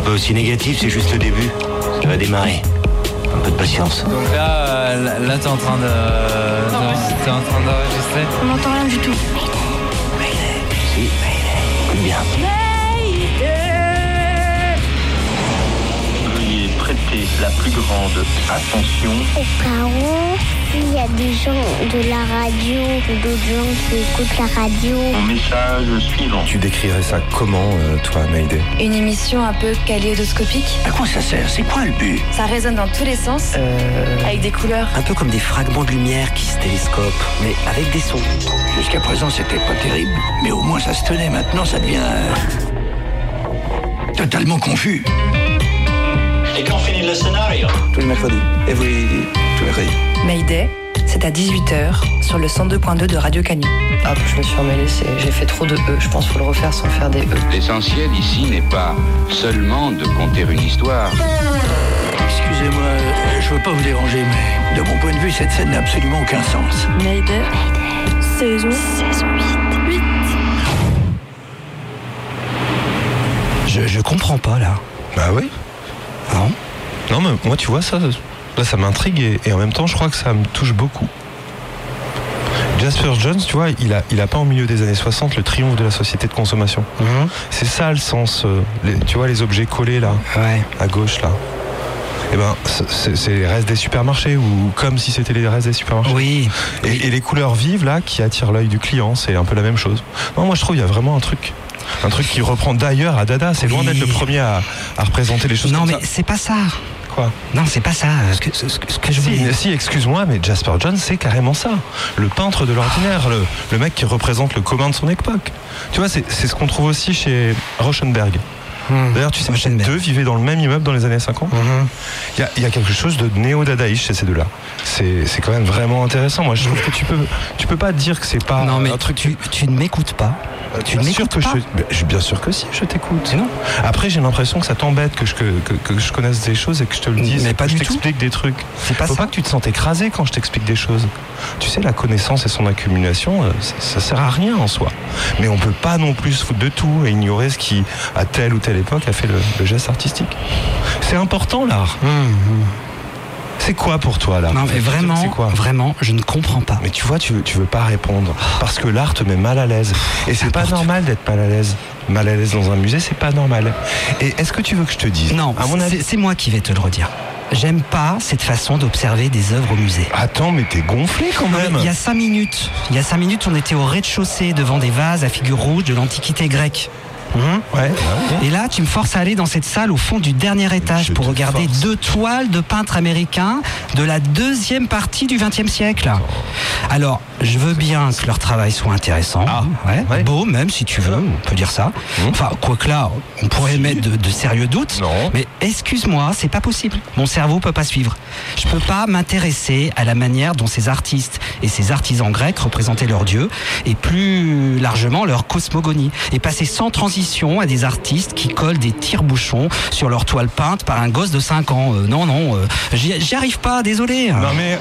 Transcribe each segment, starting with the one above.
pas aussi négatif, c'est juste le début. Ça va démarrer. Un peu de patience. Donc là t'es en train d'enregistrer. On n'entend rien du tout. Si, écoute bien. Veuillez prêter la plus grande attention Au cas où, il y a des gens de la radio ou d'autres gens qui écoutent la radio. au message suivant. Tu décrirais ça comment, toi, Mayday? Une émission un peu kaléidoscopique. À quoi ça sert? C'est quoi le but? Ça résonne dans tous les sens, avec des couleurs. Un peu comme des fragments de lumière qui se télescopent, mais avec des sons. Jusqu'à présent, c'était pas terrible. Mais au moins, ça se tenait. Maintenant, ça devient... totalement confus. Et quand finit le scénario? Tous les mercredis. Tous les mercredis. Mayday, c'est à 18h sur le 102.2 de Radio Canu. Ah, je me suis emmêlée, j'ai fait trop de E. Je pense qu'il faut le refaire sans faire des E. L'essentiel ici n'est pas seulement de conter une histoire. Excusez-moi, je veux pas vous déranger, mais de mon point de vue, cette scène n'a absolument aucun sens. Mayday, saison 8. Je comprends pas, là. Bah oui. Non? Non, mais moi, tu vois, ça m'intrigue et en même temps, je crois que ça me touche beaucoup. Jasper Johns, tu vois, il a peint au milieu des années 60 le triomphe de la société de consommation. C'est ça le sens, tu vois, les objets collés là, Ouais. à gauche là. Eh ben, c'est les restes des supermarchés, ou comme si c'était les restes des supermarchés. Oui. Et les couleurs vives là qui attirent l'œil du client, c'est un peu la même chose. Non, moi je trouve qu'il y a vraiment un truc qui reprend d'ailleurs à Dada. C'est loin d'être le premier à représenter les choses Non, comme mais ça. c'est pas ça. Quoi? Non, c'est pas ça. Ce que je voulais... Si, excuse-moi, mais Jasper Johns, c'est carrément ça. Le peintre de l'ordinaire, le mec qui représente le commun de son époque. Tu vois, c'est ce qu'on trouve aussi chez Rauschenberg. D'ailleurs, tu sais, ces deux vivaient dans le même immeuble dans les années 50. Il y a quelque chose de néo-dadaïste chez ces deux-là. C'est quand même vraiment intéressant. Moi, je trouve que tu peux pas dire que c'est pas Non, mais un truc... tu ne m'écoutes pas. Tu ne m'écoutes pas. Bien sûr que si, je t'écoute. Non. Après, j'ai l'impression que ça t'embête que je connaisse des choses et que je te le dise. Mais pas que du je tout. t'explique des trucs. C'est pas Faut ça. pas que tu te sentes écrasé quand je t'explique des choses. Tu sais, la connaissance et son accumulation, ça sert à rien en soi. Mais on peut pas non plus se foutre de tout et ignorer ce qui, à telle ou telle époque, a fait le geste artistique. C'est important, l'art. C'est quoi pour toi, l'art? Non, mais vraiment, c'est quoi? vraiment, je ne comprends pas. Mais tu vois, tu veux pas répondre parce que l'art te met mal à l'aise. Et c'est pas normal d'être mal à l'aise. Mal à l'aise dans un musée, c'est pas normal. Et est-ce que tu veux que je te dise? Non, à mon avis, c'est moi qui vais te le redire. J'aime pas cette façon d'observer des œuvres au musée. Attends, mais t'es gonflé quand même. Il y a 5 minutes, on était au rez-de-chaussée devant des vases à figures rouges de l'Antiquité grecque. Ouais. Et là, tu me forces à aller dans cette salle au fond du dernier étage Je pour te regarder force. 2 toiles de peintres américains de la deuxième partie du XXe siècle. Alors, je veux bien que leur travail soit intéressant, ouais. beau même si tu veux, on peut dire ça. Enfin, quoique là, on pourrait mettre de sérieux doutes. Non. Mais excuse-moi, c'est pas possible. Mon cerveau peut pas suivre. Je peux pas m'intéresser à la manière dont ces artistes et ces artisans grecs représentaient leurs dieux et plus largement leur cosmogonie et passer sans transition à des artistes qui collent des tire-bouchons sur leur toile peinte par un gosse de 5 ans. Non, j'y arrive pas, désolé. Non mais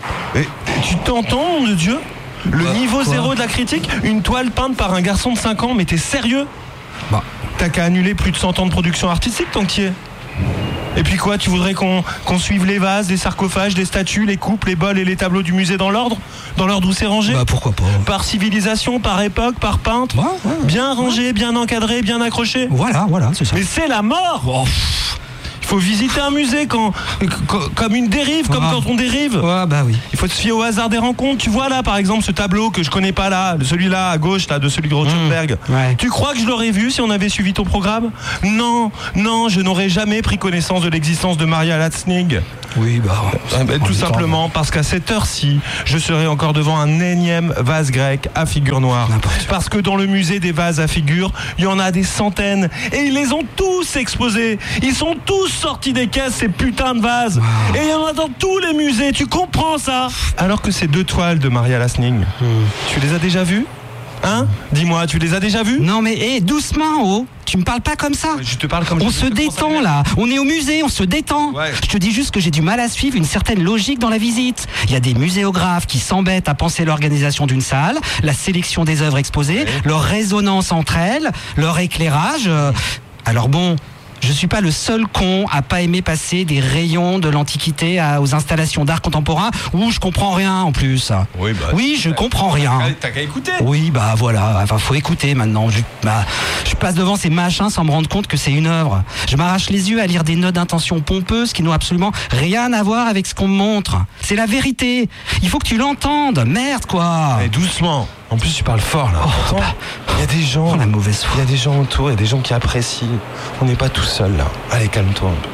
tu t'entends, nom de Dieu? Le niveau quoi zéro de la critique? Une toile peinte par un garçon de 5 ans, mais t'es sérieux? Bah. T'as qu'à annuler plus de 100 ans de production artistique tant qu'il y est. Et puis quoi, tu voudrais qu'on suive les vases, les sarcophages, les statues, les coupes, les bols et les tableaux du musée dans l'ordre où c'est rangé? Bah pourquoi pas. Par civilisation, par époque, par peintre? Ouais. Bien rangé, bien encadré, bien accroché? Voilà, c'est ça. Mais c'est la mort! Il faut visiter un musée comme une dérive, comme quand on dérive. Ouais, bah oui. Il faut se fier au hasard des rencontres. Tu vois là, par exemple, ce tableau que je connais pas là, celui-là à gauche, là, de celui de Rauschenberg. Ouais. Tu crois que je l'aurais vu si on avait suivi ton programme? Non, je n'aurais jamais pris connaissance de l'existence de Maria Latznig. Oui, Tout simplement parce qu'à cette heure-ci, je serai encore devant un énième vase grec à figure noire. Parce que dans le musée des vases à figure, il y en a des centaines et ils les ont tous exposés. Ils sont tous sortis des caisses, ces putains de vases. Wow. Et il y en a dans tous les musées, tu comprends ça? Alors que ces 2 toiles de Maria Latznig, tu les as déjà vues? Hein? Dis-moi, tu les as déjà vues? Non mais doucement, oh. Tu me parles pas comme ça. Je te parle comme on se détend là. On est au musée, on se détend. Ouais. Je te dis juste que j'ai du mal à suivre une certaine logique dans la visite. Il y a des muséographes qui s'embêtent à penser l'organisation d'une salle, la sélection des œuvres exposées, leur résonance entre elles, leur éclairage. Alors bon, Je suis pas le seul con à pas aimer passer des rayons de l'Antiquité aux installations d'art contemporain où je comprends rien en plus. Oui, je comprends rien. T'as qu'à écouter. Oui, bah voilà, enfin faut écouter maintenant. Je passe devant ces machins sans me rendre compte que c'est une œuvre. Je m'arrache les yeux à lire des notes d'intention pompeuses qui n'ont absolument rien à voir avec ce qu'on me montre. C'est la vérité. Il faut que tu l'entendes. Merde quoi. Mais doucement. En plus, tu parles fort là. Il y a des gens. La mauvaise foi. Il y a des gens autour, il y a des gens qui apprécient. On n'est pas tout seul là. Allez, calme-toi un peu.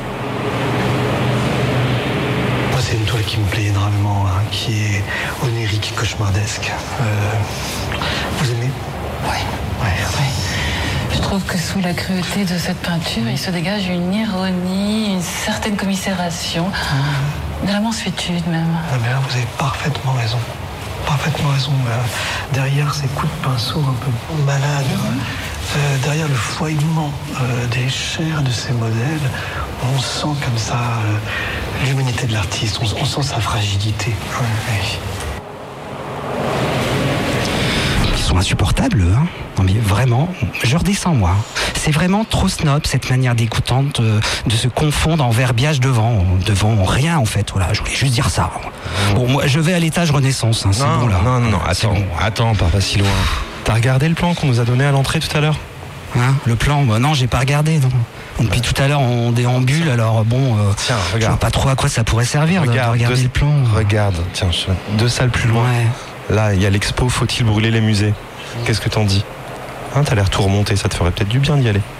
Moi, c'est une toile qui me plaît énormément, qui est onirique, cauchemardesque. Vous aimez ? Oui. Je trouve que sous la cruauté de cette peinture, il se dégage une ironie, une certaine commisération, de la mansuétude même. Ah, mais là, vous avez parfaitement raison. Derrière ces coups de pinceau un peu malades, derrière le foilement des chairs de ces modèles, on sent comme ça l'humanité de l'artiste, on sent sa fragilité. Ils sont insupportables, hein. Non mais vraiment, je redescends moi. C'est vraiment trop snob cette manière dégoûtante de se confondre en verbiage devant rien en fait. Voilà, je voulais juste dire ça. Bon, moi je vais à l'étage Renaissance, hein, c'est bon là. Non, attends, pas si loin. T'as regardé le plan qu'on nous a donné à l'entrée tout à l'heure ? Hein, le plan, non, j'ai pas regardé. Non. Depuis tout à l'heure on déambule, alors bon, tiens, je regarde. vois pas trop à quoi ça pourrait servir de regarder le plan. Regarde, tiens, 2 salles plus loin. Ouais. Là, il y a l'expo Faut-il brûler les musées ? Qu'est-ce que t'en dis ? T'as l'air tout remonté, ça te ferait peut-être du bien d'y aller.